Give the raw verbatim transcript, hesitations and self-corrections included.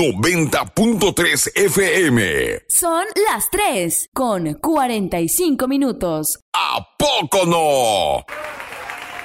noventa punto tres F M. Son las tres con cuarenta y cinco minutos. ¿A poco no?